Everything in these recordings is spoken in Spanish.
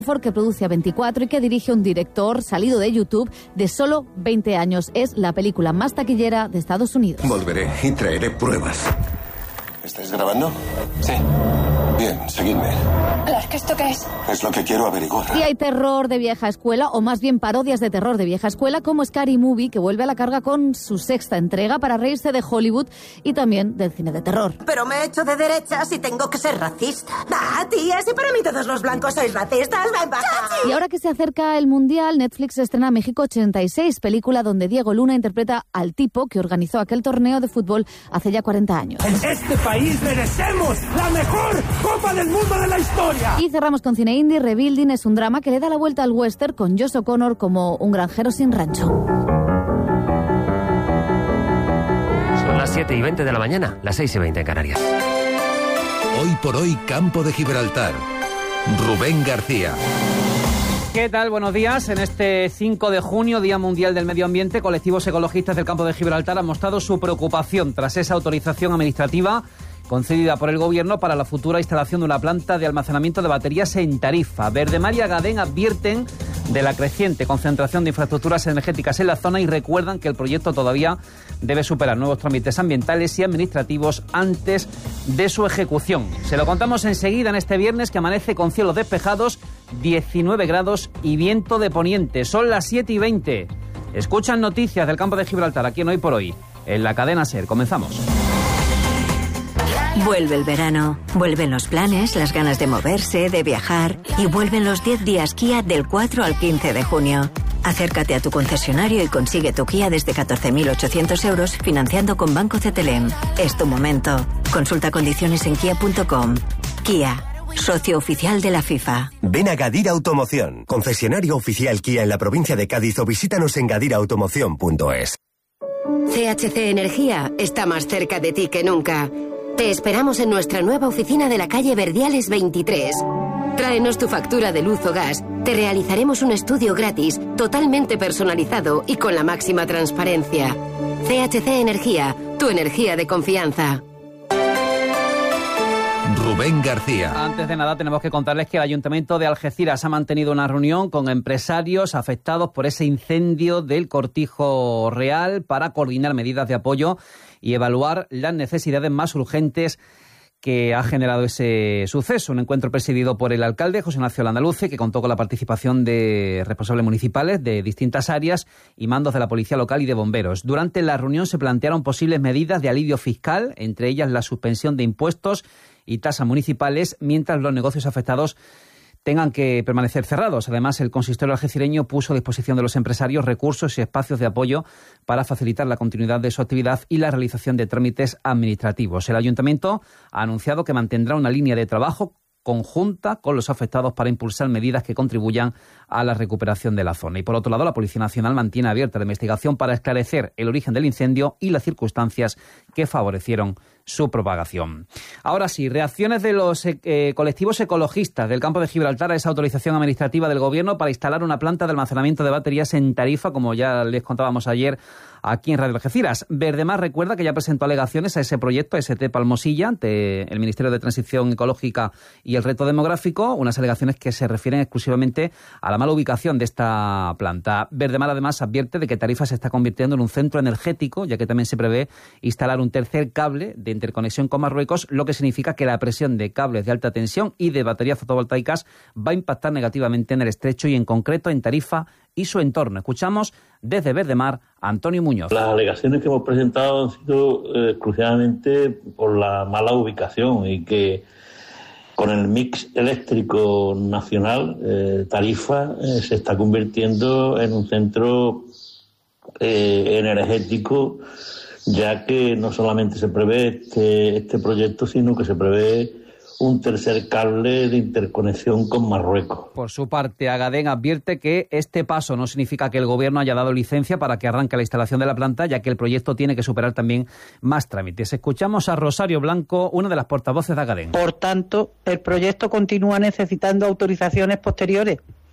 que produce A24 y que dirige un director salido de YouTube de solo 20 años. Es la película más taquillera de Estados Unidos. Volveré y traeré pruebas. ¿Estáis grabando? Sí. Bien, seguidme. ¿Esto qué es? Es lo que quiero averiguar. Y hay terror de vieja escuela, o más bien parodias de terror de vieja escuela, como Scary Movie, que vuelve a la carga con su sexta entrega para reírse de Hollywood y también del cine de terror. Pero me he hecho de derechas y tengo que ser racista. Tía, si para mí todos los blancos sois racistas, ven para acá. Y ahora que se acerca el Mundial, Netflix estrena México 86, película donde Diego Luna interpreta al tipo que organizó aquel torneo de fútbol hace ya 40 años. En este país merecemos la mejor Copa del Mundo de la historia. Y cerramos con cine indie. Rebuilding es un drama que le da la vuelta al western con Josh O'Connor como un granjero sin rancho. Son las 7:20 de la mañana, las 6:20 en Canarias. Hoy por hoy, Campo de Gibraltar. Rubén García. ¿Qué tal? Buenos días. En este 5 de junio, Día Mundial del Medio Ambiente, colectivos ecologistas del Campo de Gibraltar han mostrado su preocupación tras esa autorización administrativa concedida por el Gobierno para la futura instalación de una planta de almacenamiento de baterías en Tarifa. Verdemar y Agadén advierten de la creciente concentración de infraestructuras energéticas en la zona y recuerdan que el proyecto todavía debe superar nuevos trámites ambientales y administrativos antes de su ejecución. Se lo contamos enseguida en este viernes, que amanece con cielos despejados, 19 grados y viento de poniente. Son las 7:20. Escuchan noticias del Campo de Gibraltar aquí en Hoy por Hoy, en la cadena SER. Comenzamos. Vuelve el verano, vuelven los planes, las ganas de moverse, de viajar y vuelven los 10 días Kia del 4 al 15 de junio. Acércate a tu concesionario y consigue tu Kia desde 14.800 euros financiando con Banco CTLM. Es tu momento. Consulta condiciones en kia.com. Kia, socio oficial de la FIFA. Ven a Gadir Automoción, concesionario oficial Kia en la provincia de Cádiz, o visítanos en gadirautomoción.es. CHC Energía está más cerca de ti que nunca. Te esperamos en nuestra nueva oficina de la calle Verdiales 23. Tráenos tu factura de luz o gas. Te realizaremos un estudio gratis, totalmente personalizado y con la máxima transparencia. CHC Energía, tu energía de confianza. Rubén García. Antes de nada tenemos que contarles que el Ayuntamiento de Algeciras ha mantenido una reunión con empresarios afectados por ese incendio del Cortijo Real para coordinar medidas de apoyo y evaluar las necesidades más urgentes que ha generado ese suceso. Un encuentro presidido por el alcalde, José Ignacio Landaluce, que contó con la participación de responsables municipales de distintas áreas y mandos de la policía local y de bomberos. Durante la reunión se plantearon posibles medidas de alivio fiscal, entre ellas la suspensión de impuestos y tasas municipales, mientras los negocios afectados tengan que permanecer cerrados. Además, el consistorio algecireño puso a disposición de los empresarios recursos y espacios de apoyo para facilitar la continuidad de su actividad y la realización de trámites administrativos. El ayuntamiento ha anunciado que mantendrá una línea de trabajo conjunta con los afectados para impulsar medidas que contribuyan a la recuperación de la zona. Y por otro lado, la Policía Nacional mantiene abierta la investigación para esclarecer el origen del incendio y las circunstancias que favorecieron su propagación. Ahora sí, reacciones de los colectivos ecologistas del Campo de Gibraltar a esa autorización administrativa del Gobierno para instalar una planta de almacenamiento de baterías en Tarifa, como ya les contábamos ayer aquí en Radio Algeciras. Verdemar recuerda que ya presentó alegaciones a ese proyecto, ST Palmosilla, ante el Ministerio de Transición Ecológica y el Reto Demográfico, unas alegaciones que se refieren exclusivamente a la mala ubicación de esta planta. Verdemar además advierte de que Tarifa se está convirtiendo en un centro energético, ya que también se prevé instalar un tercer cable de interconexión con Marruecos, lo que significa que la presión de cables de alta tensión y de baterías fotovoltaicas va a impactar negativamente en el estrecho y en concreto en Tarifa y su entorno. Escuchamos desde Verdemar a Antonio Muñoz. Las alegaciones que hemos presentado han sido exclusivamente por la mala ubicación y que con el mix eléctrico nacional, Tarifa se está convirtiendo en un centro energético, ya que no solamente se prevé este proyecto, sino que se prevé un tercer cable de interconexión con Marruecos. Por su parte, Agadén advierte que este paso no significa que el Gobierno haya dado licencia para que arranque la instalación de la planta, ya que el proyecto tiene que superar también más trámites. Escuchamos a Rosario Blanco, una de las portavoces de Agadén. Por tanto, el proyecto continúa necesitando autorizaciones posteriores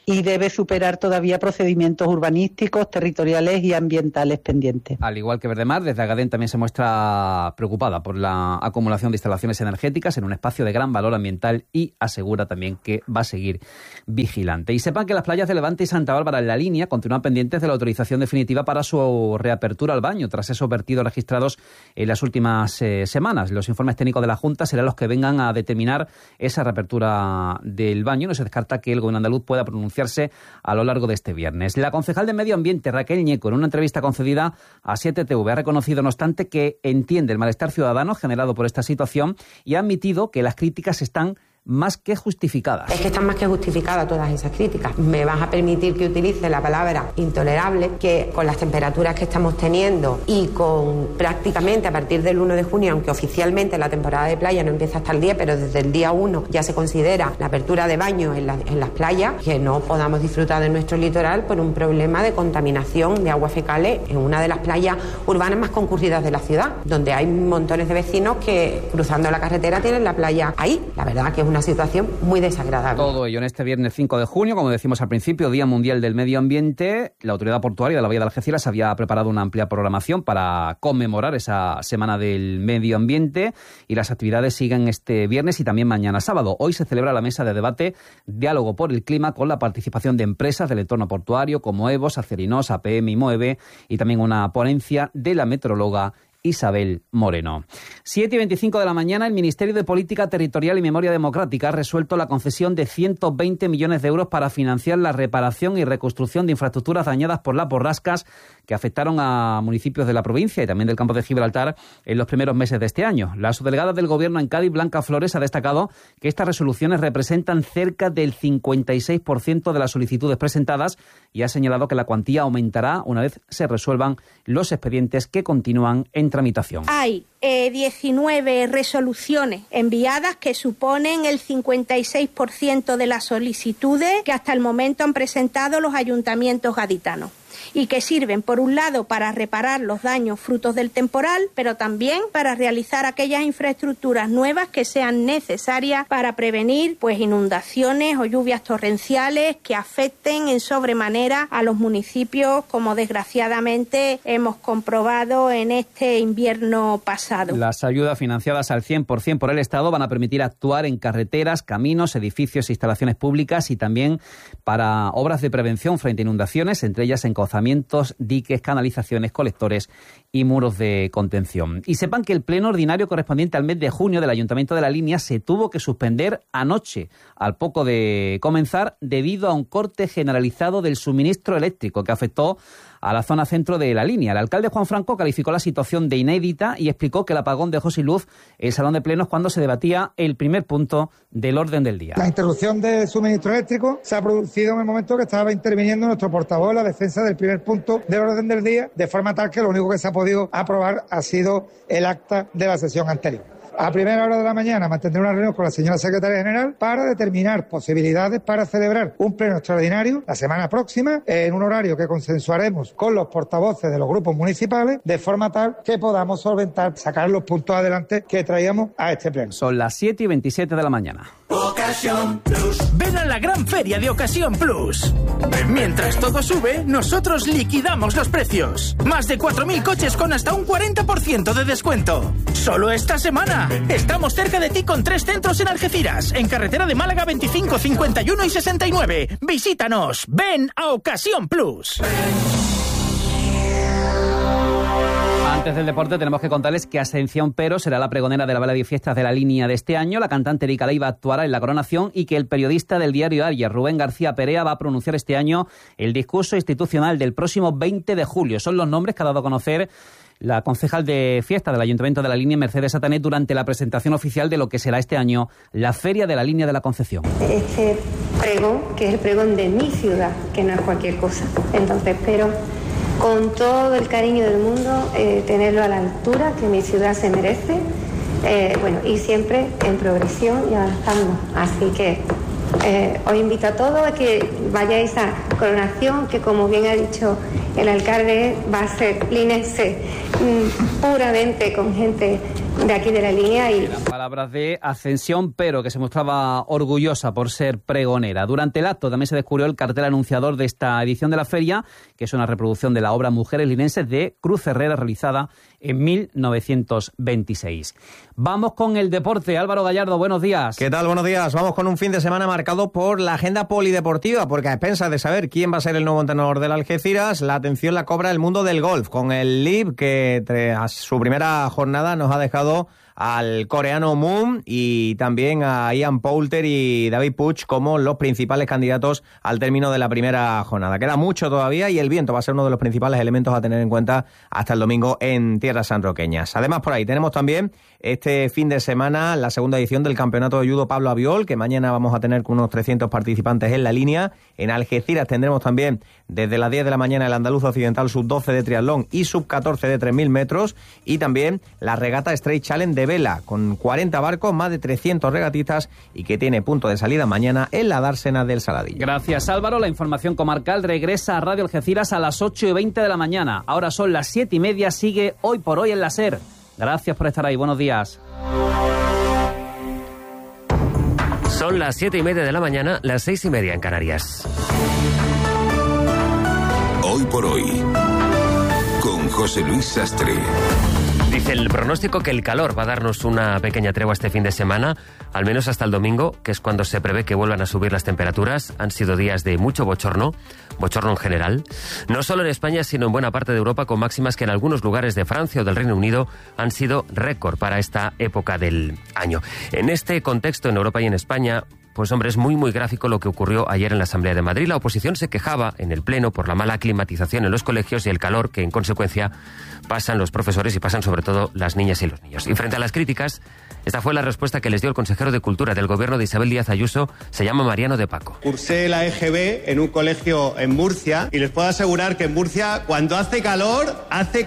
y debe superar todavía procedimientos urbanísticos, territoriales y ambientales pendientes. Al igual que Verdemar, desde Agadén también se muestra preocupada por la acumulación de instalaciones energéticas en un espacio de gran valor ambiental y asegura también que va a seguir vigilante. Y sepan que las playas de Levante y Santa Bárbara en La Línea continúan pendientes de la autorización definitiva para su reapertura al baño tras esos vertidos registrados en las últimas semanas. Los informes técnicos de la Junta serán los que vengan a determinar esa reapertura del baño. No se descarta que el Gobierno andaluz pueda pronunciarse a lo largo de este viernes. La concejal de Medio Ambiente, Raquel Ñeco, en una entrevista concedida a 7TV, ha reconocido, no obstante, que entiende el malestar ciudadano generado por esta situación y ha admitido que las críticas están más que justificadas. Es que están más que justificadas todas esas críticas. Me vas a permitir que utilice la palabra intolerable, que con las temperaturas que estamos teniendo y con prácticamente a partir del 1 de junio, aunque oficialmente la temporada de playa no empieza hasta el 10, pero desde el día 1 ya se considera la apertura de baños en las playas, que no podamos disfrutar de nuestro litoral por un problema de contaminación de aguas fecales en una de las playas urbanas más concurridas de la ciudad, donde hay montones de vecinos que cruzando la carretera tienen la playa ahí. La verdad que es una situación muy desagradable. Todo ello en este viernes 5 de junio, como decimos al principio, Día Mundial del Medio Ambiente. La Autoridad Portuaria de la Bahía de Algeciras había preparado una amplia programación para conmemorar esa Semana del Medio Ambiente y las actividades siguen este viernes y también mañana sábado. Hoy se celebra la mesa de debate Diálogo por el Clima con la participación de empresas del entorno portuario como EVOS, Acerinos, APM y MOEVE y también una ponencia de la meteoróloga Isabel Moreno. 7:25 de la mañana, el Ministerio de Política Territorial y Memoria Democrática ha resuelto la concesión de 120 millones de euros para financiar la reparación y reconstrucción de infraestructuras dañadas por las borrascas que afectaron a municipios de la provincia y también del campo de Gibraltar en los primeros meses de este año. La subdelegada del Gobierno en Cádiz, Blanca Flores, ha destacado que estas resoluciones representan cerca del 56% de las solicitudes presentadas y ha señalado que la cuantía aumentará una vez se resuelvan los expedientes que continúan en tramitación. Hay 19 resoluciones enviadas que suponen el 56% de las solicitudes que hasta el momento han presentado los ayuntamientos gaditanos y que sirven, por un lado, para reparar los daños frutos del temporal, pero también para realizar aquellas infraestructuras nuevas que sean necesarias para prevenir inundaciones o lluvias torrenciales que afecten en sobremanera a los municipios, como desgraciadamente hemos comprobado en este invierno pasado. Las ayudas financiadas al 100% por el Estado van a permitir actuar en carreteras, caminos, edificios e instalaciones públicas y también para obras de prevención frente a inundaciones, entre ellas encauzamientos, diques, canalizaciones, colectores y muros de contención. Y sepan que el pleno ordinario correspondiente al mes de junio del Ayuntamiento de La Línea se tuvo que suspender anoche, al poco de comenzar, debido a un corte generalizado del suministro eléctrico que afectó a la zona centro de La Línea. El alcalde Juan Franco calificó la situación de inédita y explicó que el apagón dejó sin luz el salón de plenos cuando se debatía el primer punto del orden del día. La interrupción del suministro eléctrico se ha producido en el momento que estaba interviniendo nuestro portavoz en la defensa del primer punto del orden del día, de forma tal que lo único que se ha podido aprobar ha sido el acta de la sesión anterior. A primera hora de la mañana mantendré una reunión con la señora secretaria general para determinar posibilidades para celebrar un pleno extraordinario la semana próxima en un horario que consensuaremos con los portavoces de los grupos municipales de forma tal que podamos solventar, sacar los puntos adelante que traíamos a este pleno. Son las 7:27 de la mañana. Ocasión Plus. Ven a la gran feria de Ocasión Plus. Mientras todo sube, nosotros liquidamos los precios. Más de 4.000 coches con hasta un 40% de descuento. Solo esta semana. Estamos cerca de ti con 3 centros en Algeciras, en carretera de Málaga 25, 51 y 69. Visítanos. Ven a Ocasión Plus. Antes del deporte tenemos que contarles que Ascensión Pero será la pregonera de la Vela de Fiestas de La Línea de este año. La cantante Erika Leiva actuará en la coronación y que el periodista del diario Ayer, Rubén García Perea, va a pronunciar este año el discurso institucional del próximo 20 de julio. Son los nombres que ha dado a conocer la concejal de fiesta del Ayuntamiento de La Línea, Mercedes Satanet, durante la presentación oficial de lo que será este año la Feria de la Línea de la Concepción. Este pregón, que es el pregón de mi ciudad, que no es cualquier cosa. Entonces espero, con todo el cariño del mundo, tenerlo a la altura que mi ciudad se merece, y siempre en progresión y avanzando. Así que os invito a todos a que vayáis a coronación, que como bien ha dicho el alcalde, va a ser linense puramente con gente de aquí de La Línea. Y Palabras de Ascensión, pero que se mostraba orgullosa por ser pregonera. Durante el acto también se descubrió el cartel anunciador de esta edición de la feria, que es una reproducción de la obra Mujeres Linenses de Cruz Herrera, realizada en 1926. Vamos con el deporte. Álvaro Gallardo, buenos días. ¿Qué tal? Buenos días. Vamos con un fin de semana marcado por la agenda polideportiva, porque a expensas de saber quién va a ser el nuevo entrenador del Algeciras, la atención la cobra el mundo del golf, con el LIV, que tras su primera jornada nos ha dejado al coreano Moon y también a Ian Poulter y David Puig como los principales candidatos al término de la primera jornada. Queda mucho todavía y el viento va a ser uno de los principales elementos a tener en cuenta hasta el domingo en tierras sanroqueñas. Además, por ahí tenemos también este fin de semana la segunda edición del Campeonato de Judo Pablo Abiol, que mañana vamos a tener con unos 300 participantes en la línea. En Algeciras tendremos también desde las 10 de la mañana el Andaluz Occidental Sub-12 de triatlón y Sub-14 de 3.000 metros, y también la regata Straight Challenge de vela, con 40 barcos, más de 300 regatistas, y que tiene punto de salida mañana en la dársena del Saladillo. Gracias, Álvaro. La información comarcal regresa a Radio Algeciras a las 8:20 de la mañana. Ahora son las 7:30, sigue Hoy por Hoy en la SER. Gracias por estar ahí, buenos días. Son las 7:30 de la mañana, las 6:30 en Canarias. Hoy por Hoy, con José Luis Sastre. Dice el pronóstico que el calor va a darnos una pequeña tregua este fin de semana, al menos hasta el domingo, que es cuando se prevé que vuelvan a subir las temperaturas. Han sido días de mucho bochorno en general, no solo en España, sino en buena parte de Europa, con máximas que en algunos lugares de Francia o del Reino Unido han sido récord para esta época del año. En este contexto, en Europa y en España, pues hombre, es muy gráfico lo que ocurrió ayer en la Asamblea de Madrid. La oposición se quejaba en el Pleno por la mala climatización en los colegios y el calor que en consecuencia pasan los profesores y pasan sobre todo las niñas y los niños. Y frente a las críticas, esta fue la respuesta que les dio el consejero de Cultura del gobierno de Isabel Díaz Ayuso, se llama Mariano de Paco. Cursé la EGB en un colegio en Murcia y les puedo asegurar que en Murcia cuando hace calor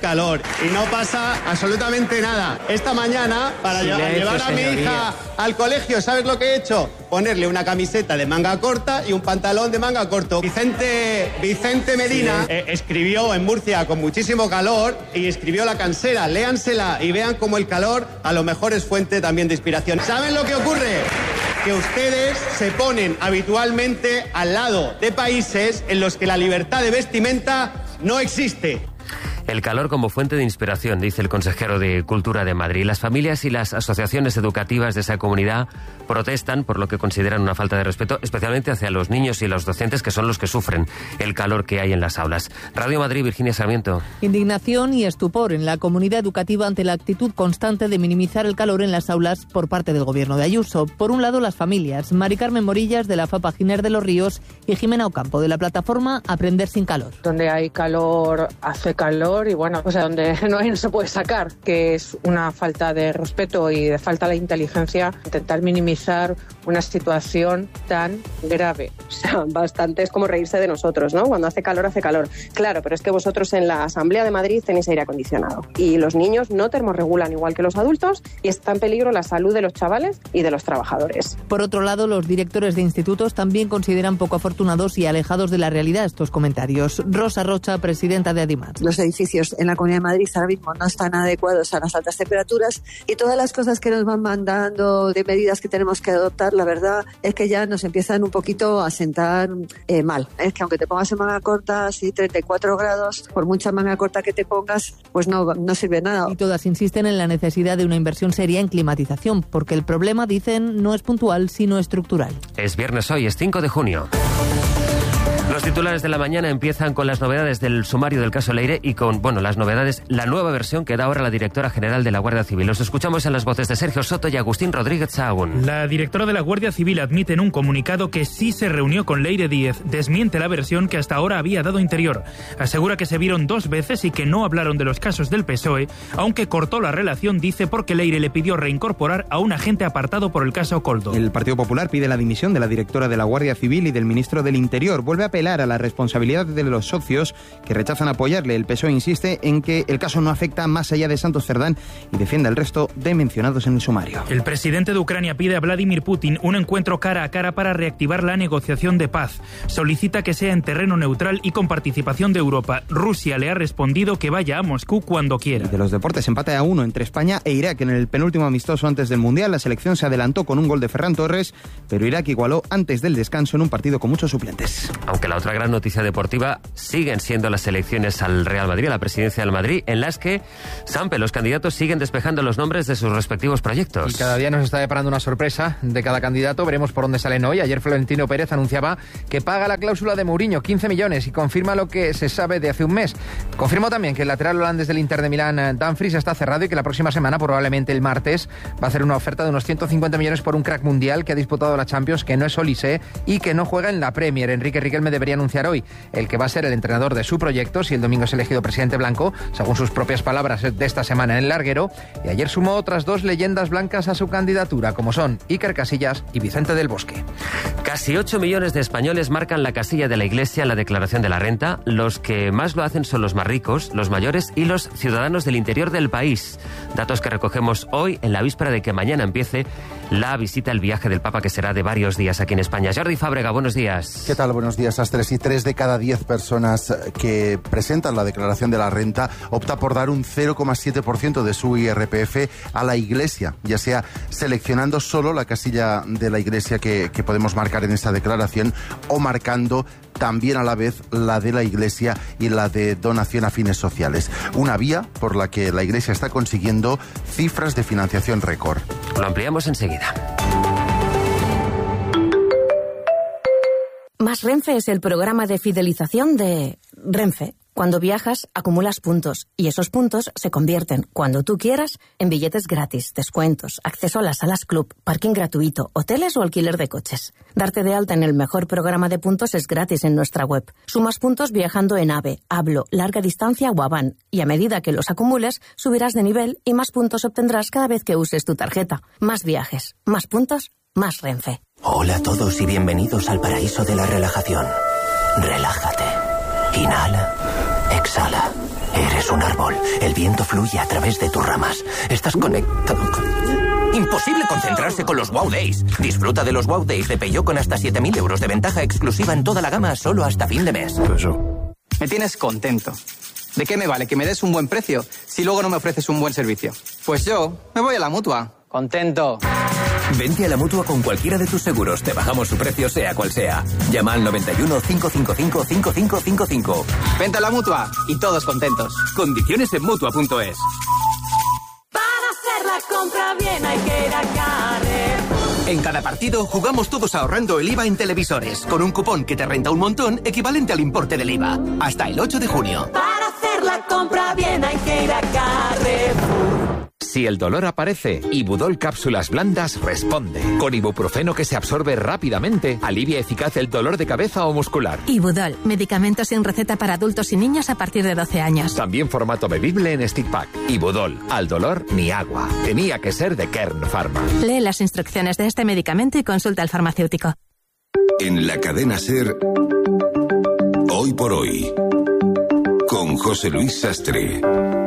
y no pasa absolutamente nada. Esta mañana, para llevar a mi hija al colegio, ¿sabes lo que he hecho? Ponerle una camiseta de manga corta y un pantalón de manga corto. Vicente Medina escribió en Murcia con muchísimo calor y escribió La Cansera. Léansela y vean cómo el calor a lo mejor es fuente también de inspiración. ¿Saben lo que ocurre? Que ustedes se ponen habitualmente al lado de países en los que la libertad de vestimenta no existe. El calor como fuente de inspiración, dice el consejero de Cultura de Madrid. Las familias y las asociaciones educativas de esa comunidad protestan por lo que consideran una falta de respeto, especialmente hacia los niños y los docentes, que son los que sufren el calor que hay en las aulas. Radio Madrid, Virginia Sarmiento. Indignación y estupor en la comunidad educativa ante la actitud constante de minimizar el calor en las aulas por parte del gobierno de Ayuso. Por un lado, las familias. Mari Carmen Morillas, de la FAPA Giner de los Ríos, y Jimena Ocampo, de la plataforma Aprender sin Calor. Donde hay calor, hace calor. Y bueno, pues donde no se puede sacar, que es una falta de respeto y de falta de inteligencia, intentar minimizar una situación tan grave. O sea, bastante es como reírse de nosotros, ¿no? Cuando hace calor, hace calor. Claro, pero es que vosotros en la Asamblea de Madrid tenéis aire acondicionado y los niños no termorregulan igual que los adultos y está en peligro la salud de los chavales y de los trabajadores. Por otro lado, los directores de institutos también consideran poco afortunados y alejados de la realidad estos comentarios. Rosa Rocha, presidenta de Adimar. Los edificios en la Comunidad de Madrid ahora mismo no están adecuados a las altas temperaturas y todas las cosas que nos van mandando de medidas que tenemos que adoptar, la verdad es que ya nos empiezan un poquito a sentar mal. Es que aunque te pongas en manga corta, sí, 34 grados, por mucha manga corta que te pongas, pues no sirve nada. Y todas insisten en la necesidad de una inversión seria en climatización, porque el problema, dicen, no es puntual, sino estructural. Es viernes hoy, es 5 de junio. Los titulares de la mañana empiezan con las novedades del sumario del caso Leire y con, las novedades, la nueva versión que da ahora la directora general de la Guardia Civil. Los escuchamos en las voces de Sergio Soto y Agustín Rodríguez Sahagún. La directora de la Guardia Civil admite en un comunicado que sí se reunió con Leire Díez. Desmiente la versión que hasta ahora había dado Interior. Asegura que se vieron 2 veces y que no hablaron de los casos del PSOE, aunque cortó la relación, dice, porque Leire le pidió reincorporar a un agente apartado por el caso Coldo. El Partido Popular pide la dimisión de la directora de la Guardia Civil y del ministro del Interior. Vuelve a apelar a la responsabilidad de los socios que rechazan apoyarle. El PSOE insiste en que el caso no afecta más allá de Santos Cerdán y defiende al resto de mencionados en el sumario. El presidente de Ucrania pide a Vladimir Putin un encuentro cara a cara para reactivar la negociación de paz. Solicita que sea en terreno neutral y con participación de Europa. Rusia le ha respondido que vaya a Moscú cuando quiera. Y de los deportes, empate a 1 entre España e Irak en el penúltimo amistoso antes del Mundial. La selección se adelantó con un gol de Ferran Torres, pero Irak igualó antes del descanso en un partido con muchos suplentes. Aunque la otra gran noticia deportiva siguen siendo las elecciones al Real Madrid, a la presidencia del Madrid, en las que, Sampe, los candidatos siguen despejando los nombres de sus respectivos proyectos. Y cada día nos está deparando una sorpresa de cada candidato. Veremos por dónde salen hoy. Ayer Florentino Pérez anunciaba que paga la cláusula de Mourinho, 15 millones, y confirma lo que se sabe de hace un mes. Confirmó también que el lateral holandés del Inter de Milán, Dumfries, está cerrado y que la próxima semana, probablemente el martes, va a hacer una oferta de unos 150 millones por un crack mundial que ha disputado la Champions, que no es Olise y que no juega en la Premier. Enrique Riquelme debería anunciar hoy el que va a ser el entrenador de su proyecto si el domingo es elegido presidente blanco, según sus propias palabras de esta semana en el larguero. Y ayer sumó otras dos leyendas blancas a su candidatura, como son Iker Casillas y Vicente del Bosque. Casi 8 millones de españoles marcan la casilla de la Iglesia en la declaración de la renta. Los que más lo hacen son los más ricos, los mayores y los ciudadanos del interior del país. Datos que recogemos hoy en la víspera de que mañana empiece la visita, el viaje del Papa, que será de varios días aquí en España. Jordi Fábrega, buenos días. ¿Qué tal? Buenos días, Astres. Y 3 de cada 10 personas que presentan la declaración de la renta opta por dar un 0,7% de su IRPF a la Iglesia, ya sea seleccionando solo la casilla de la Iglesia que podemos marcar en esta declaración o marcando también a la vez la de la Iglesia y la de donación a fines sociales. Una vía por la que la Iglesia está consiguiendo cifras de financiación récord. Lo ampliamos enseguida. Más Renfe es el programa de fidelización de Renfe. Cuando viajas, acumulas puntos y esos puntos se convierten, cuando tú quieras, en billetes gratis, descuentos, acceso a las salas club, parking gratuito, hoteles o alquiler de coches. Darte de alta en el mejor programa de puntos es gratis en nuestra web. Sumas puntos viajando en AVE, Hablo, Larga Distancia o Avan, y a medida que los acumules, subirás de nivel y más puntos obtendrás cada vez que uses tu tarjeta. Más viajes, más puntos, más Renfe. Hola a todos y bienvenidos al paraíso de la relajación. Relájate. Inhala. Exhala. Eres un árbol. El viento fluye a través de tus ramas. Estás conectado con... Imposible concentrarse con los Wow Days. Disfruta de los Wow Days de Peugeot con hasta 7.000 euros de ventaja exclusiva en toda la gama solo hasta fin de mes. Me tienes contento. ¿De qué me vale que me des un buen precio si luego no me ofreces un buen servicio? Pues yo me voy a la Mutua. Contento. Vente a la Mutua con cualquiera de tus seguros. Te bajamos su precio sea cual sea. Llama al 91 555 5555. Vente a la Mutua y todos contentos. Condiciones en Mutua.es. Para hacer la compra bien hay que ir a Carrefour. En cada partido jugamos todos ahorrando el IVA en televisores, con un cupón que te renta un montón equivalente al importe del IVA. Hasta el 8 de junio. Para hacer la compra bien hay que ir a Carrefour. Si el dolor aparece, Ibudol Cápsulas Blandas responde. Con ibuprofeno que se absorbe rápidamente, alivia eficaz el dolor de cabeza o muscular. Ibudol, medicamento sin receta para adultos y niños a partir de 12 años. También formato bebible en stick pack. Ibudol, al dolor ni agua. Tenía que ser de Kern Pharma. Lee las instrucciones de este medicamento y consulta al farmacéutico. En la cadena SER, Hoy por Hoy, con José Luis Sastre.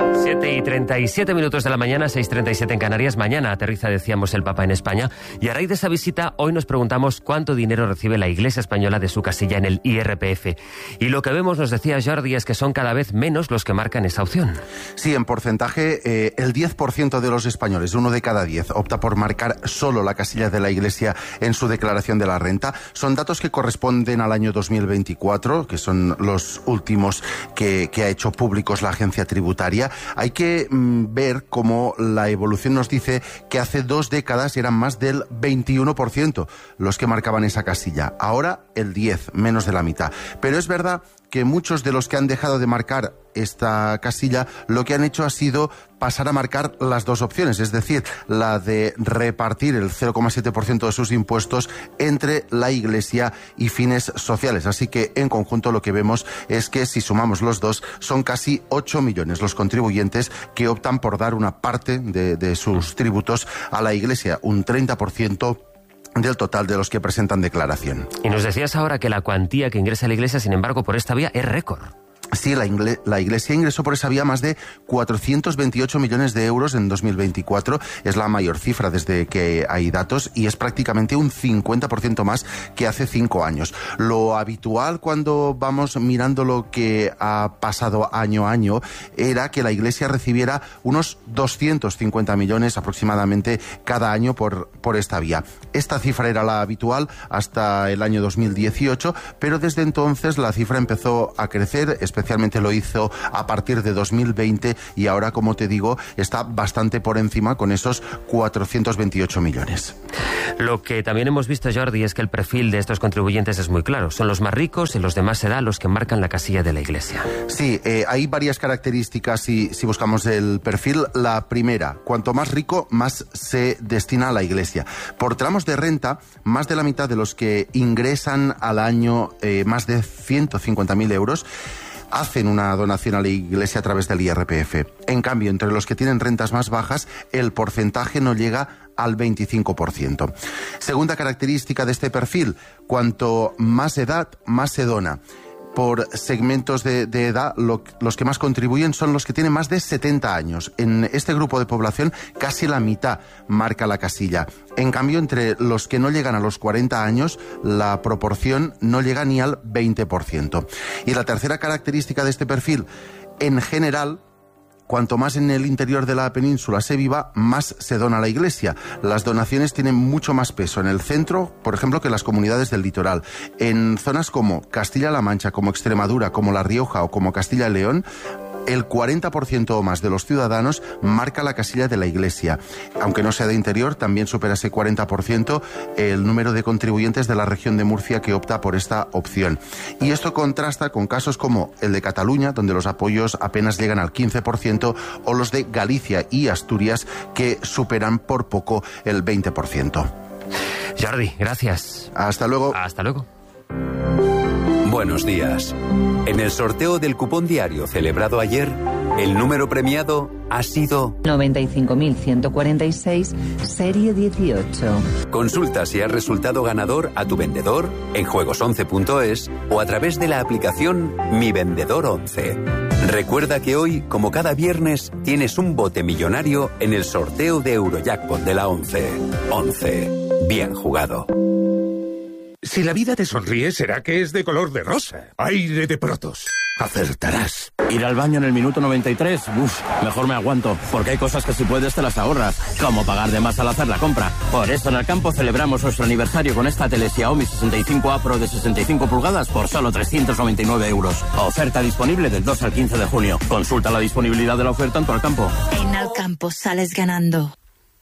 7:37 de la mañana, 6:37 en Canarias. Mañana aterriza, decíamos, el Papa en España. Y a raíz de esa visita, hoy nos preguntamos cuánto dinero recibe la Iglesia española de su casilla en el IRPF. Y lo que vemos, nos decía Jordi, es que son cada vez menos los que marcan esa opción. Sí, en porcentaje, el 10% de los españoles, 1 de cada 10, opta por marcar solo la casilla de la Iglesia en su declaración de la renta. Son datos que corresponden al año 2024, que son los últimos que ha hecho públicos la agencia tributaria. Hay que ver cómo la evolución nos dice que hace 2 décadas eran más del 21% los que marcaban esa casilla. Ahora el 10%, menos de la mitad. Pero es verdad que muchos de los que han dejado de marcar esta casilla lo que han hecho ha sido pasar a marcar las dos opciones, es decir, la de repartir el 0,7% de sus impuestos entre la Iglesia y fines sociales. Así que en conjunto lo que vemos es que si sumamos los dos son casi 8 millones los contribuyentes que optan por dar una parte de sus tributos a la Iglesia, un 30% del total de los que presentan declaración. Y nos decías ahora que la cuantía que ingresa a la Iglesia, sin embargo, por esta vía es récord. Sí, la Iglesia ingresó por esa vía más de 428 millones de euros en 2024. Es la mayor cifra desde que hay datos y es prácticamente un 50% más que hace 5 años. Lo habitual cuando vamos mirando lo que ha pasado año a año era que la Iglesia recibiera unos 250 millones aproximadamente cada año por esta vía. Esta cifra era la habitual hasta el año 2018, pero desde entonces la cifra empezó a crecer, especialmente lo hizo a partir de 2020 y ahora, como te digo, está bastante por encima con esos 428 millones. Lo que también hemos visto, Jordi, es que el perfil de estos contribuyentes es muy claro. Son los más ricos y los de más edad los que marcan la casilla de la Iglesia. Sí, hay varias características si buscamos el perfil. La primera, cuanto más rico, más se destina a la Iglesia. Por tramos de renta, más de la mitad de los que ingresan al año más de 150.000 euros hacen una donación a la Iglesia a través del IRPF. En cambio, entre los que tienen rentas más bajas, el porcentaje no llega al 25%. Segunda característica de este perfil, cuanto más edad, más se dona. Por segmentos de edad, los que más contribuyen son los que tienen más de 70 años. En este grupo de población, casi la mitad marca la casilla. En cambio, entre los que no llegan a los 40 años, la proporción no llega ni al 20%. Y la tercera característica de este perfil, en general, cuanto más en el interior de la península se viva, más se dona a la Iglesia. Las donaciones tienen mucho más peso en el centro, por ejemplo, que en las comunidades del litoral. En zonas como Castilla-La Mancha, como Extremadura, como La Rioja o como Castilla y León, el 40% o más de los ciudadanos marca la casilla de la Iglesia. Aunque no sea de interior, también supera ese 40% el número de contribuyentes de la región de Murcia que opta por esta opción. Y esto contrasta con casos como el de Cataluña, donde los apoyos apenas llegan al 15%, o los de Galicia y Asturias, que superan por poco el 20%. Jordi, gracias. Hasta luego. Hasta luego. Buenos días. En el sorteo del cupón diario celebrado ayer, el número premiado ha sido 95.146, serie 18. Consulta si has resultado ganador a tu vendedor en juegos11.es o a través de la aplicación Mi Vendedor 11. Recuerda que hoy, como cada viernes, tienes un bote millonario en el sorteo de Eurojackpot de la 11. 11. Bien jugado. Si la vida te sonríe, será que es de color de rosa. Aire de Protos. Acertarás. Ir al baño en el minuto 93, mejor me aguanto, porque hay cosas que si puedes te las ahorras, como pagar de más al hacer la compra. Por eso en Alcampo celebramos nuestro aniversario con esta tele Xiaomi 65A Pro de 65 pulgadas por solo 399 euros. Oferta disponible del 2 al 15 de junio. Consulta la disponibilidad de la oferta en tu Alcampo. En Alcampo sales ganando.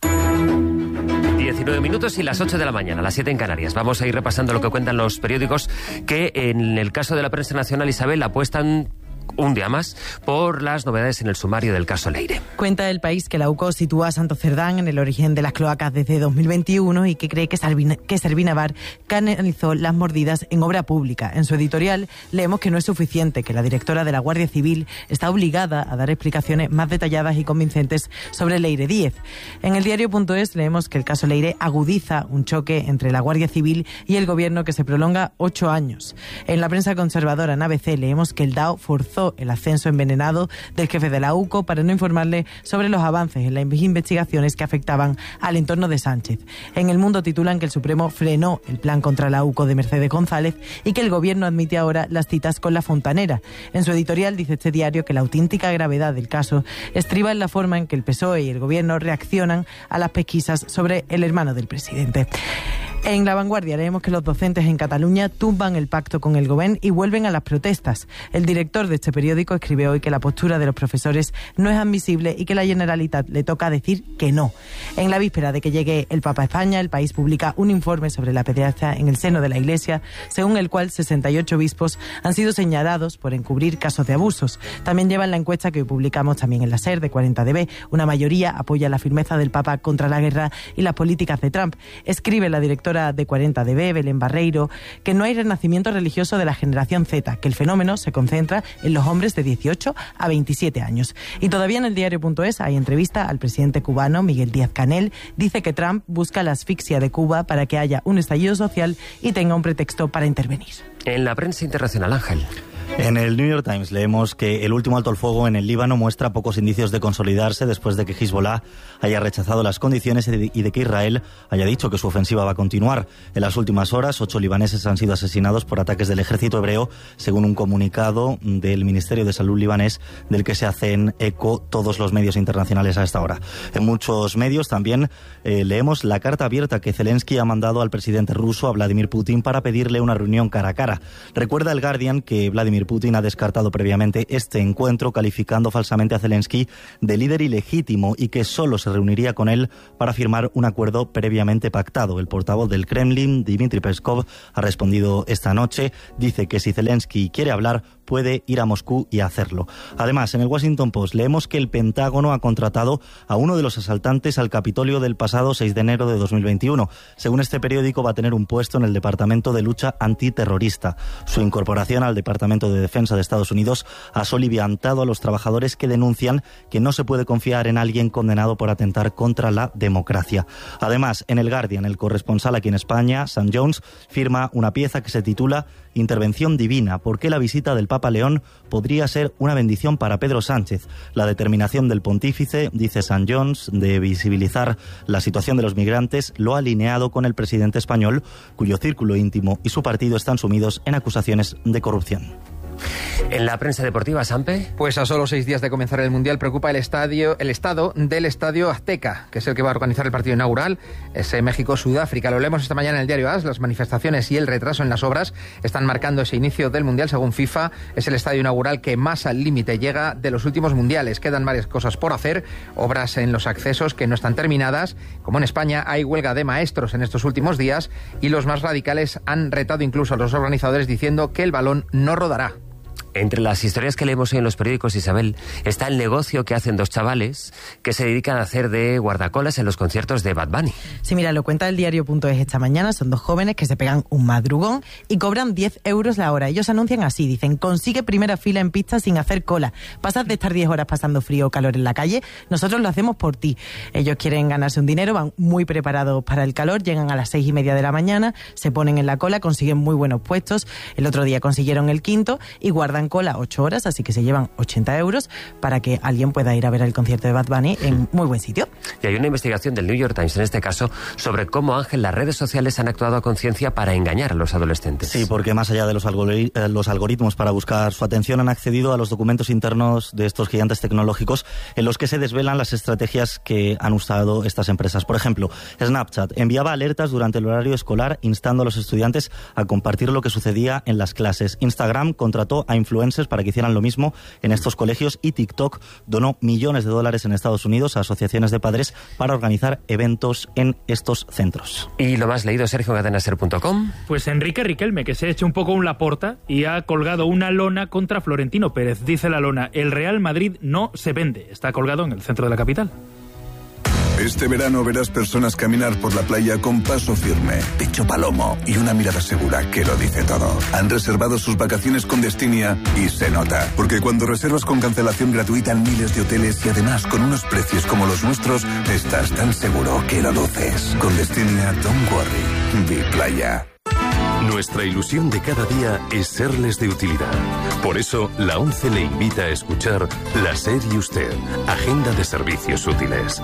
19 minutos y las 8 de la mañana, las 7 en Canarias. Vamos a ir repasando lo que cuentan los periódicos, que en el caso de la prensa nacional, Isabel, apuestan un día más por las novedades en el sumario del caso Leire. Cuenta El País que la UCO sitúa a Santo Cerdán en el origen de las cloacas desde 2021 y que cree que Servina Bar canalizó las mordidas en obra pública. En su editorial leemos que no es suficiente, que la directora de la Guardia Civil está obligada a dar explicaciones más detalladas y convincentes sobre Leire Díez. En el diario.es leemos que el caso Leire agudiza un choque entre la Guardia Civil y el gobierno que se prolonga 8 años. En la prensa conservadora en ABC leemos que el DAO forzó el ascenso envenenado del jefe de la UCO para no informarle sobre los avances en las investigaciones que afectaban al entorno de Sánchez. En El Mundo titulan que el Supremo frenó el plan contra la UCO de Mercedes González y que el gobierno admite ahora las citas con la fontanera. En su editorial dice este diario que la auténtica gravedad del caso estriba en la forma en que el PSOE y el gobierno reaccionan a las pesquisas sobre el hermano del presidente. En La Vanguardia leemos que los docentes en Cataluña tumban el pacto con el Gobierno y vuelven a las protestas. El director de este periódico escribe hoy que la postura de los profesores no es admisible y que la Generalitat le toca decir que no. En la víspera de que llegue el Papa a España, El País publica un informe sobre la pederastia en el seno de la Iglesia, según el cual 68 obispos han sido señalados por encubrir casos de abusos. También lleva en la encuesta que hoy publicamos también en la SER de 40DB, una mayoría apoya la firmeza del Papa contra la guerra y las políticas de Trump. Escribe la directora directora de 40dB, Belén Barreiro, que no hay renacimiento religioso de la generación Z, que el fenómeno se concentra en los hombres de 18 a 27 años. Y todavía en el diario.es hay entrevista al presidente cubano, Miguel Díaz-Canel. Dice que Trump busca la asfixia de Cuba para que haya un estallido social y tenga un pretexto para intervenir. En la prensa internacional, Ángel. En el New York Times leemos que el último alto el fuego en el Líbano muestra pocos indicios de consolidarse después de que Hezbollah haya rechazado las condiciones y de que Israel haya dicho que su ofensiva va a continuar. En las últimas horas, 8 libaneses han sido asesinados por ataques del ejército hebreo, según un comunicado del Ministerio de Salud libanés, del que se hacen eco todos los medios internacionales a esta hora. En muchos medios también leemos la carta abierta que Zelensky ha mandado al presidente ruso, a Vladimir Putin, para pedirle una reunión cara a cara. Recuerda el Guardian que Vladimir Putin ha descartado previamente este encuentro, calificando falsamente a Zelensky de líder ilegítimo y que solo se reuniría con él para firmar un acuerdo previamente pactado. El portavoz del Kremlin, Dmitry Peskov, ha respondido esta noche. Dice que si Zelensky quiere hablar, puede ir a Moscú y hacerlo. Además, en el Washington Post leemos que el Pentágono ha contratado a uno de los asaltantes al Capitolio del pasado 6 de enero de 2021. Según este periódico, va a tener un puesto en el Departamento de Lucha Antiterrorista. Su incorporación al Departamento de Defensa de Estados Unidos ha soliviantado a los trabajadores que denuncian que no se puede confiar en alguien condenado por atentar contra la democracia. Además, en el Guardian, el corresponsal aquí en España, Sam Jones, firma una pieza que se titula Intervención divina, ¿por qué la visita del Papa León podría ser una bendición para Pedro Sánchez? La determinación del pontífice, dice Sam Jones, de visibilizar la situación de los migrantes lo ha alineado con el presidente español, cuyo círculo íntimo y su partido están sumidos en acusaciones de corrupción. En la prensa deportiva, Sampe. Pues a solo 6 días de comenzar el Mundial preocupa el estado del Estadio Azteca, que es el que va a organizar el partido inaugural, ese México-Sudáfrica. Lo leemos esta mañana en el diario AS. Las manifestaciones y el retraso en las obras están marcando ese inicio del Mundial. Según FIFA, es el estadio inaugural que más al límite llega de los últimos mundiales. Quedan varias cosas por hacer, obras en los accesos que no están terminadas. Como en España, hay huelga de maestros en estos últimos días y los más radicales han retado incluso a los organizadores diciendo que el balón no rodará. Entre las historias que leemos hoy en los periódicos, Isabel, está el negocio que hacen 2 chavales que se dedican a hacer de guardacolas en los conciertos de Bad Bunny. Sí, mira, lo cuenta el diario.es esta mañana. Son 2 jóvenes que se pegan un madrugón y cobran 10 euros la hora. Ellos anuncian así, dicen: consigue primera fila en pista sin hacer cola. Pasas de estar 10 horas pasando frío o calor en la calle, nosotros lo hacemos por ti. Ellos quieren ganarse un dinero, van muy preparados para el calor, llegan a las 6:30 de la mañana, se ponen en la cola, consiguen muy buenos puestos. El otro día consiguieron el quinto y guardan cola 8 horas, así que se llevan 80 euros para que alguien pueda ir a ver el concierto de Bad Bunny en muy buen sitio. Y hay una investigación del New York Times, en este caso, sobre cómo, Ángel, las redes sociales han actuado a conciencia para engañar a los adolescentes. Sí, porque más allá de los algoritmos para buscar su atención, han accedido a los documentos internos de estos gigantes tecnológicos en los que se desvelan las estrategias que han usado estas empresas. Por ejemplo, Snapchat enviaba alertas durante el horario escolar instando a los estudiantes a compartir lo que sucedía en las clases. Instagram contrató a influencers para que hicieran lo mismo en estos colegios y TikTok donó millones de dólares en Estados Unidos a asociaciones de padres para organizar eventos en estos centros. ¿Y lo más leído, Sergio, en cadenaser.com? Pues Enrique Riquelme, que se ha hecho un poco un Laporta y ha colgado una lona contra Florentino Pérez. Dice la lona: el Real Madrid no se vende. Está colgado en el centro de la capital. Este verano verás personas caminar por la playa con paso firme, pecho palomo y una mirada segura que lo dice todo. Han reservado sus vacaciones con Destinia y se nota, porque cuando reservas con cancelación gratuita en miles de hoteles y además con unos precios como los nuestros, estás tan seguro que lo luces. Con Destinia, don't worry, be playa. Nuestra ilusión de cada día es serles de utilidad. Por eso, la ONCE le invita a escuchar La SER y Usted, Agenda de Servicios Útiles.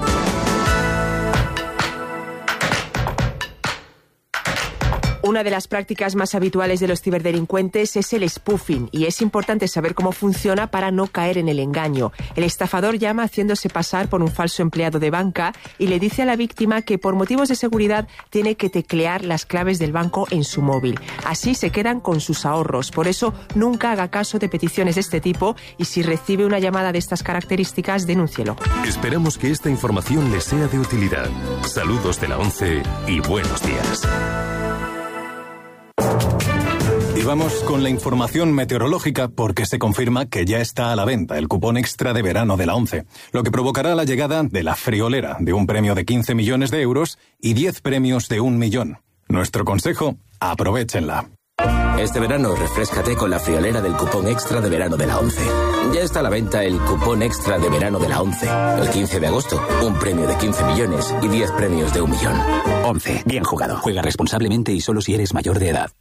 Una de las prácticas más habituales de los ciberdelincuentes es el spoofing, y es importante saber cómo funciona para no caer en el engaño. El estafador llama haciéndose pasar por un falso empleado de banca y le dice a la víctima que por motivos de seguridad tiene que teclear las claves del banco en su móvil. Así se quedan con sus ahorros. Por eso nunca haga caso de peticiones de este tipo y si recibe una llamada de estas características, denúncielo. Esperamos que esta información le sea de utilidad. Saludos de la ONCE y buenos días. Y vamos con la información meteorológica porque se confirma que ya está a la venta el cupón extra de verano de la ONCE, lo que provocará la llegada de la friolera de un premio de 15 millones de euros y 10 premios de 1 millón. Nuestro consejo, aprovéchenla. Este verano refréscate con la friolera del cupón extra de verano de la ONCE. Ya está a la venta el cupón extra de verano de la ONCE. El 15 de agosto, un premio de 15 millones y 10 premios de 1 millón. ONCE, bien jugado. Juega responsablemente y solo si eres mayor de edad.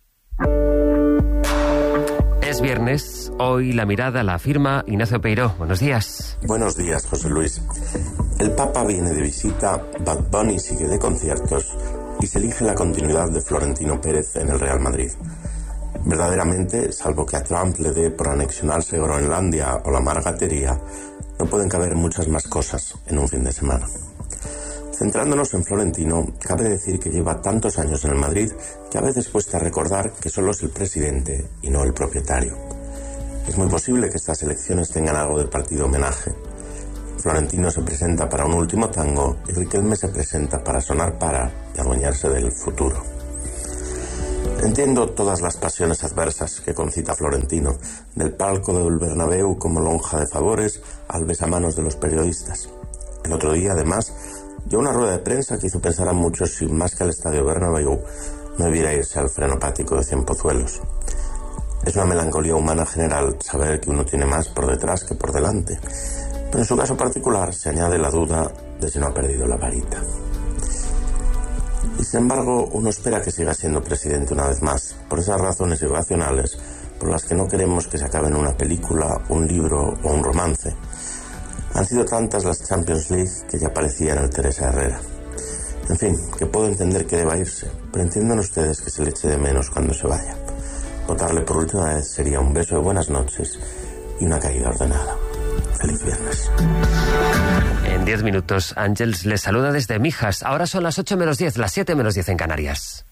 Es viernes, hoy la mirada la firma Ignacio Peiró. Buenos días. Buenos días, José Luis. El Papa viene de visita, Bad Bunny sigue de conciertos y se elige la continuidad de Florentino Pérez en el Real Madrid. Verdaderamente, salvo que a Trump le dé por anexionarse Groenlandia o la Margatería, no pueden caber muchas más cosas en un fin de semana. Centrándonos en Florentino, cabe decir que lleva tantos años en el Madrid que a veces cuesta recordar que solo es el presidente y no el propietario. Es muy posible que estas elecciones tengan algo de partido homenaje. Florentino se presenta para un último tango y Riquelme se presenta para sonar para y adueñarse del futuro. Entiendo todas las pasiones adversas que concita Florentino, del palco del Bernabéu como lonja de favores al besamanos de los periodistas. El otro día, además, dio una rueda de prensa que hizo pensar a muchos si más que al estadio Bernabéu no debiera irse al frenopático de Cienpozuelos. Es una melancolía humana general saber que uno tiene más por detrás que por delante, pero en su caso particular se añade la duda de si no ha perdido la varita. Y sin embargo, uno espera que siga siendo presidente una vez más, por esas razones irracionales por las que no queremos que se acabe en una película, un libro o un romance. Han sido tantas las Champions League que ya parecía en el Teresa Herrera. En fin, que puedo entender que deba irse, pero entiendan ustedes que se le eche de menos cuando se vaya. Votarle por última vez sería un beso de buenas noches y una caída ordenada. Feliz viernes. En 10 minutos, Ángels les saluda desde Mijas. Ahora son las 8 menos 10, las 7 menos 10 en Canarias.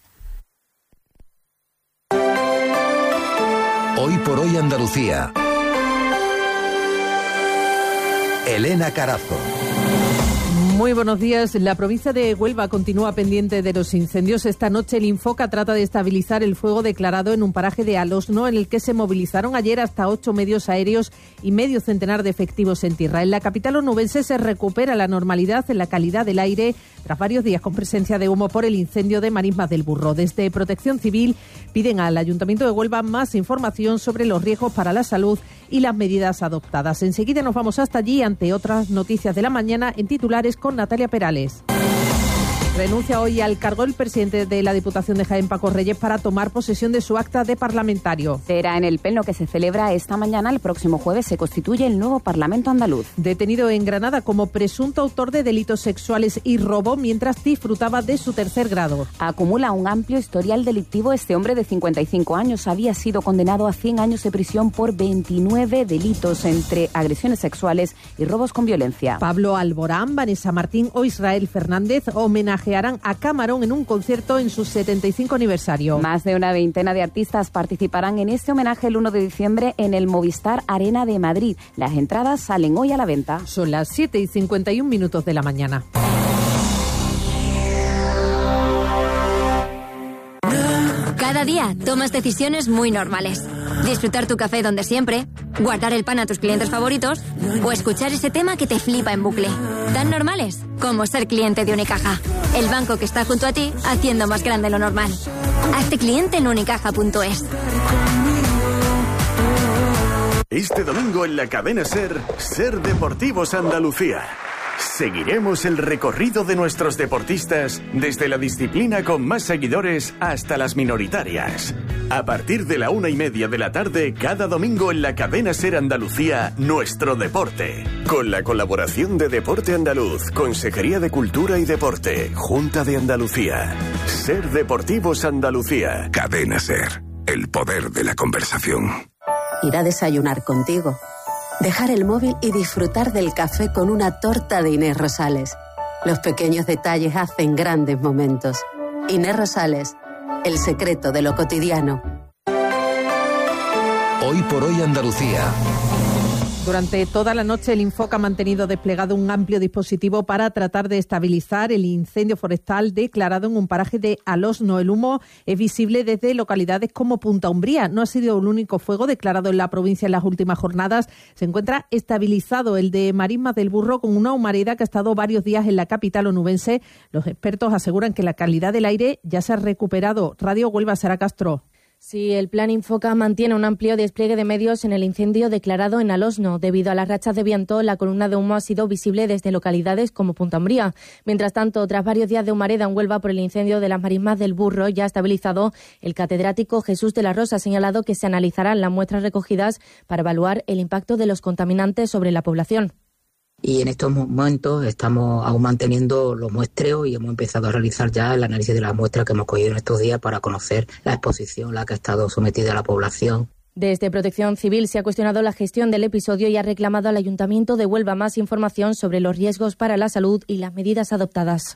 Hoy por hoy Andalucía. Elena Carazo. Muy buenos días. La provincia de Huelva continúa pendiente de los incendios. Esta noche el Infoca trata de estabilizar el fuego declarado en un paraje de Alosno, en el que se movilizaron ayer hasta 8 medios aéreos y medio centenar de efectivos en tierra. En la capital onubense se recupera la normalidad en la calidad del aire tras varios días con presencia de humo por el incendio de Marismas del Burro. Desde Protección Civil piden al Ayuntamiento de Huelva más información sobre los riesgos para la salud y las medidas adoptadas. Enseguida nos vamos hasta allí ante otras noticias de la mañana en titulares con Natalia Perales. Renuncia hoy al cargo el presidente de la Diputación de Jaén, Paco Reyes, para tomar posesión de su acta de parlamentario. Será en el Pleno que se celebra esta mañana. El próximo jueves se constituye el nuevo Parlamento andaluz. Detenido en Granada como presunto autor de delitos sexuales y robo mientras disfrutaba de su tercer grado. Acumula un amplio historial delictivo. Este hombre de 55 años había sido condenado a 100 años de prisión por 29 delitos entre agresiones sexuales y robos con violencia. Pablo Alborán, Vanessa Martín o Israel Fernández homenajearán a Camarón en un concierto en su 75 aniversario. Más de una veintena de artistas participarán en este homenaje el 1 de diciembre en el Movistar Arena de Madrid. Las entradas salen hoy a la venta. Son las 7:51 de la mañana. Cada día tomas decisiones muy normales. Disfrutar tu café donde siempre, guardar el pan a tus clientes favoritos o escuchar ese tema que te flipa en bucle. Tan normales como ser cliente de Unicaja. El banco que está junto a ti haciendo más grande lo normal. Hazte cliente en unicaja.es. Este domingo en la cadena SER Deportivos Andalucía. Seguiremos el recorrido de nuestros deportistas desde la disciplina con más seguidores hasta las minoritarias. A partir de la 1:30 de la tarde, cada domingo en la cadena SER Andalucía, Nuestro Deporte. Con la colaboración de Deporte Andaluz, Consejería de Cultura y Deporte, Junta de Andalucía. SER Deportivos Andalucía. Cadena SER, el poder de la conversación. Ir a desayunar contigo. Dejar el móvil y disfrutar del café con una torta de Inés Rosales. Los pequeños detalles hacen grandes momentos. Inés Rosales, el secreto de lo cotidiano. Hoy por hoy Andalucía. Durante toda la noche el Infoca ha mantenido desplegado un amplio dispositivo para tratar de estabilizar el incendio forestal declarado en un paraje de Alosno. El humo es visible desde localidades como Punta Umbría. No ha sido el único fuego declarado en la provincia en las últimas jornadas. Se encuentra estabilizado el de Marismas del Burro con una humareda que ha estado varios días en la capital onubense. Los expertos aseguran que la calidad del aire ya se ha recuperado. Radio Huelva, Sara Castro. Sí, el plan Infoca mantiene un amplio despliegue de medios en el incendio declarado en Alosno. Debido a las rachas de viento, la columna de humo ha sido visible desde localidades como Punta Umbría. Mientras tanto, tras varios días de humareda en Huelva por el incendio de las Marismas del Burro, ya estabilizado, el catedrático Jesús de la Rosa ha señalado que se analizarán las muestras recogidas para evaluar el impacto de los contaminantes sobre la población. Y en estos momentos estamos aún manteniendo los muestreos y hemos empezado a realizar ya el análisis de las muestras que hemos cogido en estos días para conocer la exposición a la que ha estado sometida la población. Desde Protección Civil se ha cuestionado la gestión del episodio y ha reclamado al Ayuntamiento de Huelva más información sobre los riesgos para la salud y las medidas adoptadas.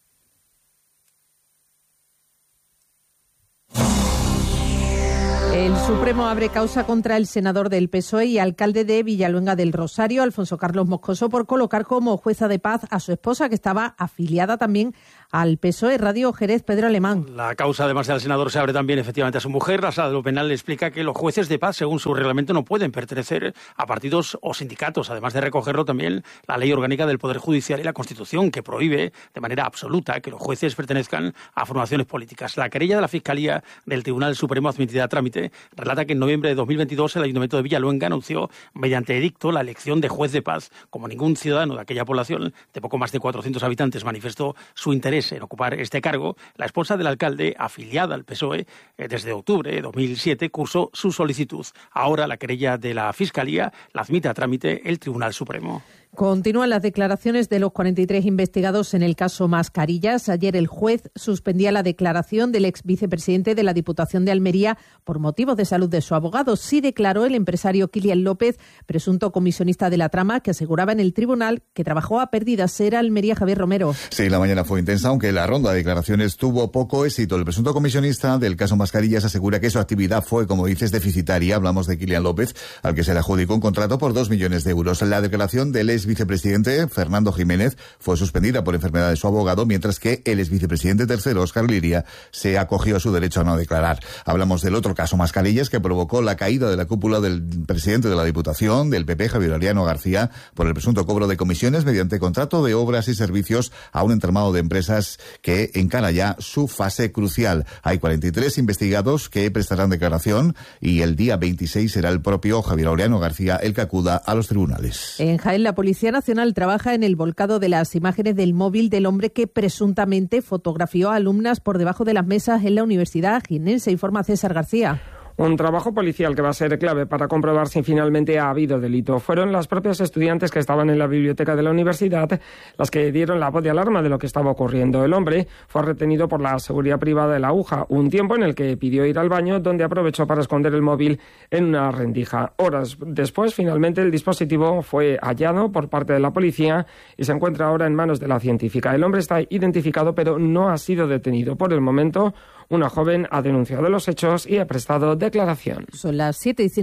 El Supremo abre causa contra el senador del PSOE y alcalde de Villaluenga del Rosario, Alfonso Carlos Moscoso, por colocar como jueza de paz a su esposa, que estaba afiliada también al PSOE. Radio Jerez, Pedro Alemán. La causa, además del senador, se abre también efectivamente a su mujer. La Sala de lo Penal le explica que los jueces de paz, según su reglamento, no pueden pertenecer a partidos o sindicatos, además de recogerlo también la Ley Orgánica del Poder Judicial y la Constitución, que prohíbe de manera absoluta que los jueces pertenezcan a formaciones políticas. La querella de la Fiscalía del Tribunal Supremo admitida a trámite relata que en noviembre de 2022 el Ayuntamiento de Villaluenga anunció mediante edicto la elección de juez de paz. Como ningún ciudadano de aquella población de poco más de 400 habitantes manifestó su interés en ocupar este cargo, la esposa del alcalde, afiliada al PSOE desde octubre de 2007, cursó su solicitud. Ahora la querella de la Fiscalía la admite a trámite el Tribunal Supremo. Continúan las declaraciones de los 43 investigados en el caso Mascarillas. Ayer el juez suspendía la declaración del ex vicepresidente de la Diputación de Almería por motivos de salud de su abogado. Sí declaró el empresario Kilian López, presunto comisionista de la trama, que aseguraba en el tribunal que trabajó a pérdidas. Era Almería, Javier Romero. Sí, la mañana fue intensa, aunque la ronda de declaraciones tuvo poco éxito. El presunto comisionista del caso Mascarillas asegura que su actividad fue, como dices, deficitaria. Hablamos de Kilian López, al que se le adjudicó un contrato por 2 millones de euros. La declaración del ex vicepresidente Fernando Jiménez fue suspendida por enfermedad de su abogado, mientras que el ex vicepresidente tercero, Óscar Liria, se acogió a su derecho a no declarar. Hablamos del otro caso Mascarillas, que provocó la caída de la cúpula del presidente de la Diputación, del PP, Javier Oriano García, por el presunto cobro de comisiones mediante contrato de obras y servicios a un entramado de empresas que encara ya su fase crucial. Hay 43 investigados que prestarán declaración y el día 26 será el propio Javier Oriano García el que acuda a los tribunales. En Jaén, la Policía Nacional trabaja en el volcado de las imágenes del móvil del hombre que presuntamente fotografió a alumnas por debajo de las mesas en la Universidad Jienense, informa César García. Un trabajo policial que va a ser clave para comprobar si finalmente ha habido delito. Fueron las propias estudiantes que estaban en la biblioteca de la universidad las que dieron la voz de alarma de lo que estaba ocurriendo. El hombre fue retenido por la seguridad privada de la UJA, un tiempo en el que pidió ir al baño, donde aprovechó para esconder el móvil en una rendija. Horas después, finalmente, el dispositivo fue hallado por parte de la policía y se encuentra ahora en manos de la científica. El hombre está identificado, pero no ha sido detenido. Por el momento, una joven ha denunciado los hechos y ha prestado declaración. Son las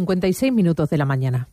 7:56 de la mañana.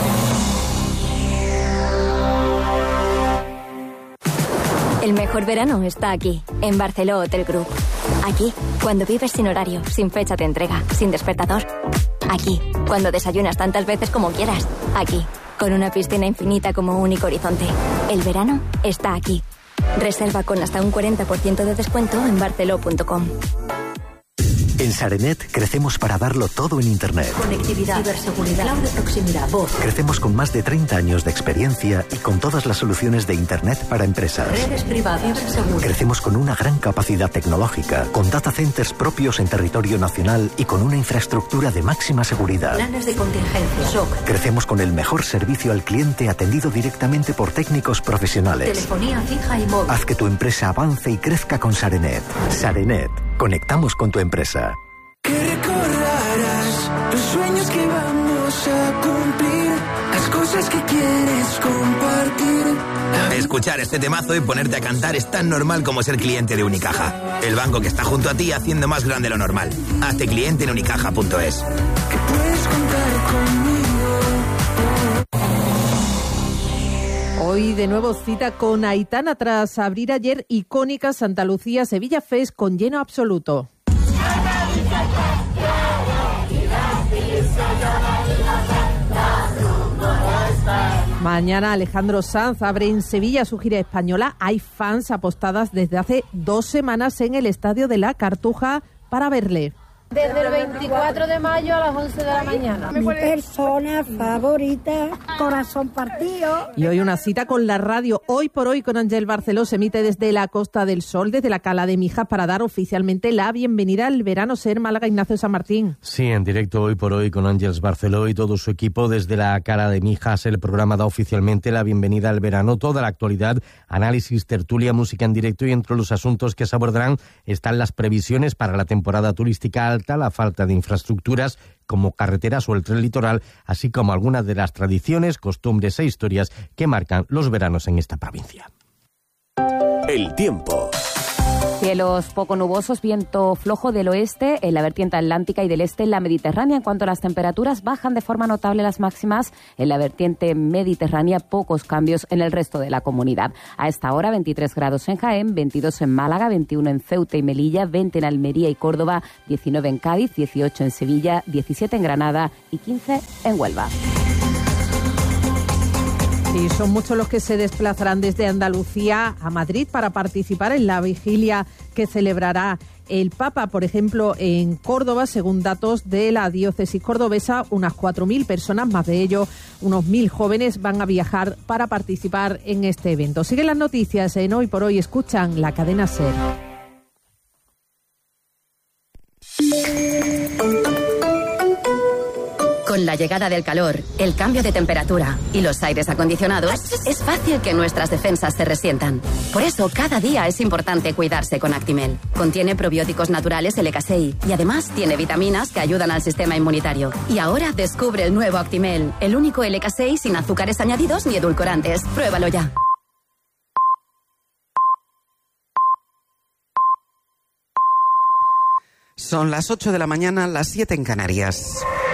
El mejor verano está aquí, en Barceló Hotel Group. Aquí, cuando vives sin horario, sin fecha de entrega, sin despertador. Aquí, cuando desayunas tantas veces como quieras. Aquí, con una piscina infinita como único horizonte. El verano está aquí. Reserva con hasta un 40% de descuento en barceló.com. En Sarenet crecemos para darlo todo en Internet. Conectividad, ciberseguridad, cloud de proximidad, voz. Crecemos con más de 30 años de experiencia y con todas las soluciones de Internet para empresas. Redes privadas, ciberseguridad. Crecemos con una gran capacidad tecnológica, con data centers propios en territorio nacional y con una infraestructura de máxima seguridad. Planes de contingencia, shock. Crecemos con el mejor servicio al cliente atendido directamente por técnicos profesionales. Telefonía fija y móvil. Haz que tu empresa avance y crezca con Sarenet. Sarenet. Conectamos con tu empresa. Que recordarás los sueños que vamos a cumplir, las cosas que quieres compartir. Escuchar este temazo y ponerte a cantar es tan normal como ser cliente de Unicaja. El banco que está junto a ti haciendo más grande lo normal. Hazte cliente en unicaja.es. Que puedes contar Hoy de nuevo cita con Aitana tras abrir ayer icónica Santa Lucía Sevilla Fest con lleno absoluto. Mañana Alejandro Sanz abre en Sevilla su gira española. Hay fans apostadas desde hace 2 semanas en el Estadio de la Cartuja para verle. Desde el 24 de mayo a las 11 de la mañana. Mi persona favorita, corazón partido. Y hoy una cita con la radio. Hoy por hoy con Ángel Barceló se emite desde la Costa del Sol, desde la Cala de Mijas, para dar oficialmente la bienvenida al verano Ser Málaga. Ignacio San Martín. Sí, en directo hoy por hoy con Ángel Barceló y todo su equipo desde la Cala de Mijas. El programa da oficialmente la bienvenida al verano. Toda la actualidad, análisis, tertulia, música en directo, y entre los asuntos que se abordarán están las previsiones para la temporada turística alta, la falta de infraestructuras como carreteras o el tren litoral, así como algunas de las tradiciones, costumbres e historias que marcan los veranos en esta provincia. El tiempo. Cielos poco nubosos, viento flojo del oeste en la vertiente atlántica y del este en la Mediterránea. En cuanto a las temperaturas, bajan de forma notable las máximas en la vertiente mediterránea, pocos cambios en el resto de la comunidad. A esta hora 23 grados en Jaén, 22 en Málaga, 21 en Ceuta y Melilla, 20 en Almería y Córdoba, 19 en Cádiz, 18 en Sevilla, 17 en Granada y 15 en Huelva. Y son muchos los que se desplazarán desde Andalucía a Madrid para participar en la vigilia que celebrará el Papa. Por ejemplo, en Córdoba, según datos de la diócesis cordobesa, unas 4.000 personas, más de ello, unos 1.000 jóvenes van a viajar para participar en este evento. Siguen las noticias en Hoy por Hoy. Escuchan la cadena SER. Con la llegada del calor, el cambio de temperatura y los aires acondicionados, es fácil que nuestras defensas se resientan. Por eso, cada día es importante cuidarse con Actimel. Contiene probióticos naturales LK6 y además tiene vitaminas que ayudan al sistema inmunitario. Y ahora descubre el nuevo Actimel, el único LK6 sin azúcares añadidos ni edulcorantes. Pruébalo ya. Son las 8 de la mañana, las 7 en Canarias.